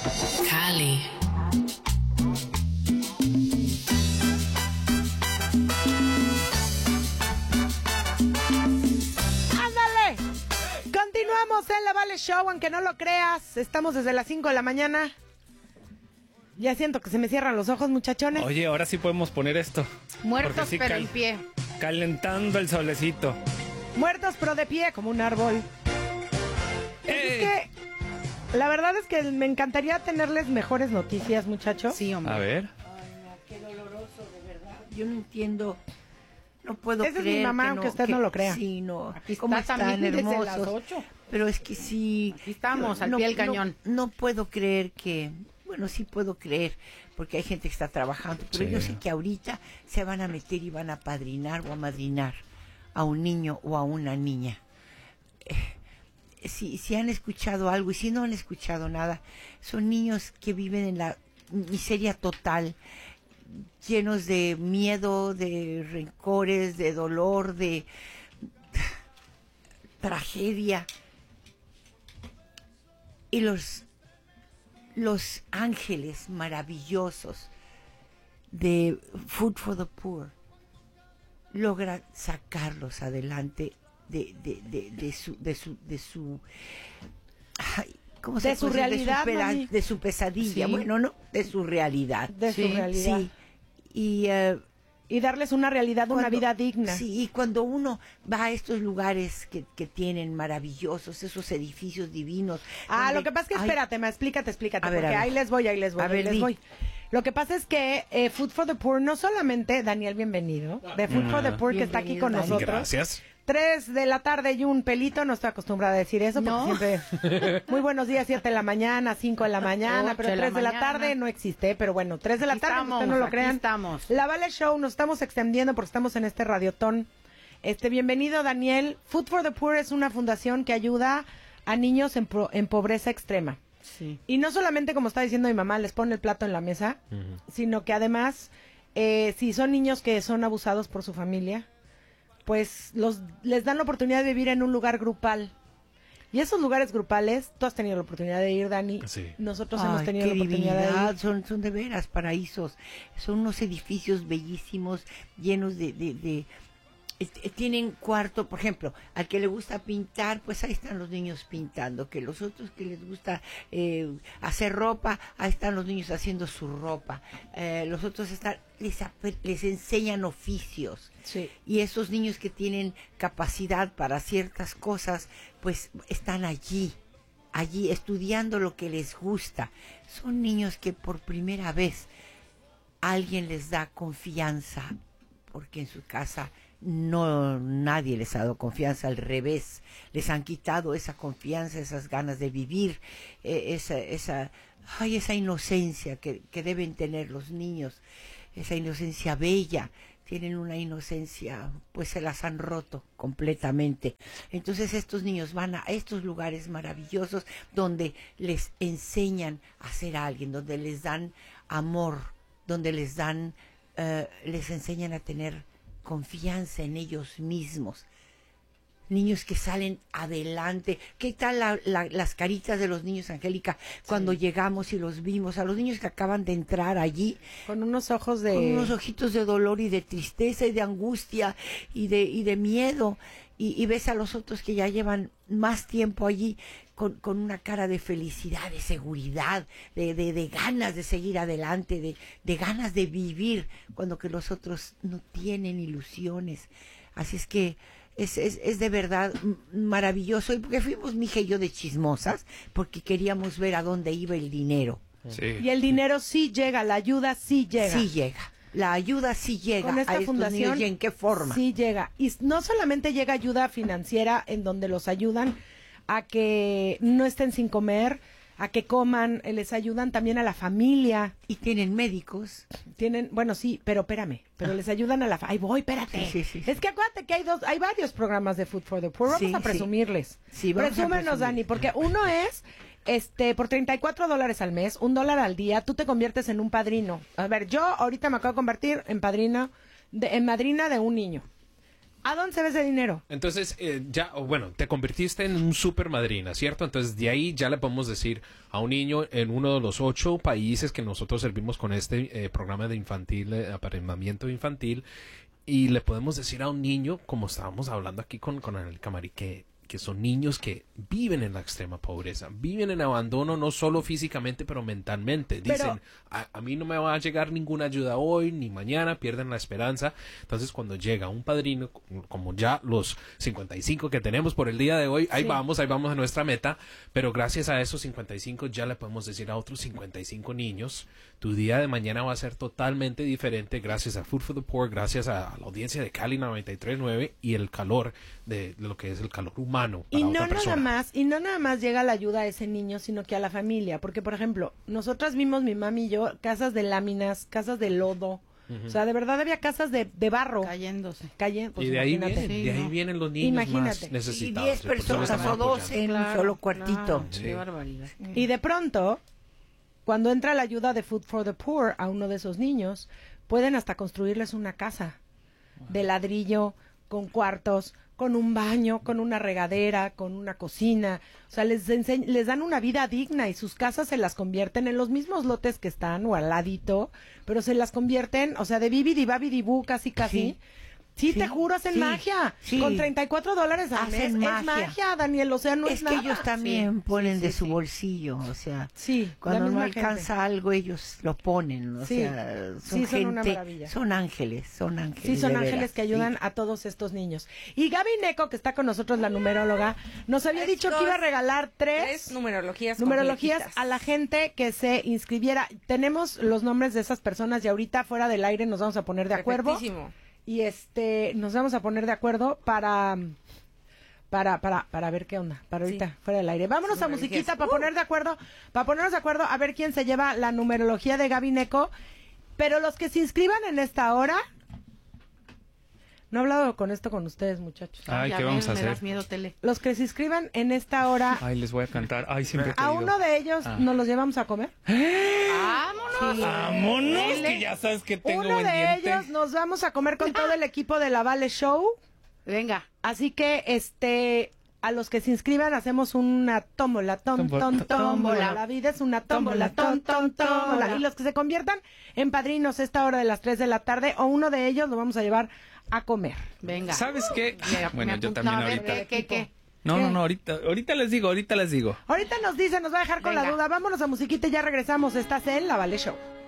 Cali. ¡Ándale! Continuamos en la Vale Show, aunque no lo creas. Estamos desde las 5 de la mañana. Ya siento que se me cierran los ojos, muchachones. Oye, ahora sí podemos poner esto. Muertos Sí, pero en pie. Calentando el solecito. Muertos pero de pie, como un árbol. Es que la verdad es que me encantaría tenerles mejores noticias, muchachos. Sí, hombre. A ver. Ay, no, qué doloroso, de verdad. Yo no entiendo, no puedo Esa es creer mi mamá, que aunque usted no lo crea. Sí, no. Aquí ¿Cómo está están también desde hermosos? las 8. Pero es que sí. Aquí estamos, yo al pie del cañón. No puedo creer que... Bueno, sí puedo creer, porque hay gente que está trabajando, pero Sí. yo sé que ahorita se van a meter y van a padrinar o a madrinar a un niño o a una niña. Si han escuchado algo y si no han escuchado nada, son niños que viven en la miseria total, llenos de miedo, de rencores, de dolor, de tragedia. Y los ángeles maravillosos de Food for the Poor logran sacarlos adelante de su ay, ¿cómo se De su puede decir? realidad, mami. de su pesadilla. Sí. Bueno, no, de su realidad. De Sí, su realidad. Sí. Y Y darles una realidad, una vida digna. Sí, y cuando uno va a estos lugares que tienen maravillosos, esos edificios divinos. Ah, donde- lo que pasa es que, Ay, espérate, explícate, A ver, porque a ver. ahí les voy. A ver, les di. voy. Lo que pasa es que Food for the Poor, no solamente, Daniel, bienvenido, de Food for the Poor, que está aquí con Bienvenido, nosotros. Gracias. 3 de la tarde y un pelito, no estoy acostumbrada a decir eso, porque No. siempre, muy buenos días, 7 de la mañana, 5 de la mañana, 8 pero de la 3 de la mañana. tarde no existe, pero bueno, 3 de la Aquí tarde, estamos, ustedes no lo aquí crean. estamos. La Vale Show, nos estamos extendiendo porque estamos en este radiotón. Bienvenido, Daniel. Food for the Poor es una fundación que ayuda a niños en pobreza extrema. Sí. Y no solamente, como está diciendo mi mamá, les pone el plato en la mesa, sino que además, si son niños que son abusados por su familia, pues les dan la oportunidad de vivir en un lugar grupal. Y esos lugares grupales, tú has tenido la oportunidad de ir, Dani. Sí. Nosotros Ay, hemos tenido qué la oportunidad de divinidad, ir. son de veras paraísos, son unos edificios bellísimos, llenos tienen cuarto, por ejemplo, al que le gusta pintar, pues ahí están los niños pintando, que los otros que les gusta hacer ropa, ahí están los niños haciendo su ropa, los otros les enseñan oficios. Sí. Y esos niños que tienen capacidad para ciertas cosas, pues están allí estudiando lo que les gusta. Son niños que por primera vez alguien les da confianza, porque en su casa nadie les ha dado confianza, al revés, les han quitado esa confianza, esas ganas de vivir, esa inocencia que deben tener los niños, esa inocencia bella. Tienen una inocencia, pues se las han roto completamente. Entonces estos niños van a estos lugares maravillosos donde les enseñan a ser alguien, donde les dan amor, donde les enseñan a tener confianza en ellos mismos. Niños que salen adelante. ¿Qué tal las caritas de los niños, Angélica, cuando llegamos y los vimos? A los niños que acaban de entrar allí, Con unos ojos de... con unos ojitos de dolor y de tristeza y de angustia y de miedo, y ves a los otros que ya llevan más tiempo allí con una cara de felicidad, de seguridad, de ganas de seguir adelante, de ganas de vivir, cuando que los otros no tienen ilusiones. Así es que es de verdad maravilloso, y porque fuimos mi hija y yo de chismosas, porque queríamos ver a dónde iba el dinero. Sí. Y el dinero sí llega, la ayuda sí llega. Sí llega. La ayuda sí llega Con esta a estos fundación, niños, ¿y en qué forma? Sí llega. Y no solamente llega ayuda financiera, en donde los ayudan a que no estén sin comer, a que coman, les ayudan también a la familia. Y tienen médicos. Tienen, bueno, sí, pero espérame, pero les ayudan a la ahí voy, espérate. Sí. Es que acuérdate que hay varios programas de Food for the Poor. Vamos Sí, a sí. presumirles. Sí, vamos a Presúmenos, presumir. Dani, porque uno es por $34 al mes, $1 al día, tú te conviertes en un padrino. A ver, yo ahorita me acabo de convertir en madrina de un niño. ¿A dónde se ve ese dinero? Entonces, te convertiste en un super madrina, ¿cierto? Entonces, de ahí ya le podemos decir a un niño en uno de los 8 países que nosotros servimos con este programa de apareamiento infantil, y le podemos decir a un niño, como estábamos hablando aquí con el Camarí, que son niños que viven en la extrema pobreza, viven en abandono no solo físicamente, pero mentalmente. Dicen, a mí no me va a llegar ninguna ayuda hoy ni mañana, pierden la esperanza. Entonces, cuando llega un padrino, como ya los 55 que tenemos por el día de hoy, ahí vamos a nuestra meta, pero gracias a esos 55 ya le podemos decir a otros 55 niños, tu día de mañana va a ser totalmente diferente gracias a Food for the Poor, gracias a la audiencia de Cali 93.9 y el calor de lo que es el calor humano para otra persona. Y no nada más llega la ayuda a ese niño, sino que a la familia. Porque, por ejemplo, nosotras vimos, mi mami y yo, casas de láminas, casas de lodo. O sea, de verdad había casas de barro. Cayéndose. Pues y de ahí, imagínate. vienen los niños más necesitados. Y 10 personas o 12 en un solo cuartito. Sí. Qué barbaridad. Y de pronto, cuando entra la ayuda de Food for the Poor a uno de esos niños, pueden hasta construirles una casa de ladrillo, con cuartos, con un baño, con una regadera, con una cocina. O sea, les dan una vida digna y sus casas se las convierten en los mismos lotes que están o al ladito, pero se las convierten, o sea, de bibidi babidi bu, casi. Sí, te juro, hacen magia. Sí. Con $34 al mes. Hacen magia. Es magia, Daniel, o sea, no es Es nada. que ellos también ponen de su bolsillo, o sea, cuando no alcanza algo ellos lo ponen, o sea, son una maravilla. Son ángeles. Sí, son de ángeles veras, que ayudan a todos estos niños. Y Gaby Neco, que está con nosotros, la numeróloga, nos había dicho que iba a regalar tres numerologías a la gente que se inscribiera. Tenemos los nombres de esas personas y ahorita fuera del aire nos vamos a poner de acuerdo. Perfectísimo. Y nos vamos a poner de acuerdo para ver qué onda, para ahorita fuera del aire. Vámonos a musiquita para ponernos de acuerdo a ver quién se lleva la numerología de Gaby Neco. Pero los que se inscriban en esta hora, no he hablado con ustedes, muchachos. Ay, ¿qué vamos a Me hacer? das miedo, Tele. Los que se inscriban en esta hora, Ay, les voy a cantar. Ay, siempre he a querido. uno de ellos nos los llevamos a comer. ¡Vámonos! ¡Vámonos! Que ya sabes que tengo Uno buen de diente. ellos nos vamos a comer con todo el equipo de la Vale Show. Venga. Así que, a los que se inscriban hacemos una tómbola, tómbola. La vida es una tómbola, tómbola. Y los que se conviertan en padrinos esta hora de las 3 de la tarde, o uno de ellos lo vamos a llevar a comer. Venga. ¿Sabes qué? Bueno, yo también A ver, ahorita. ¿qué? No, ahorita les digo. Ahorita nos va a dejar con la Venga. duda. Vámonos a musiquita y ya regresamos. Estás en la Vale Show.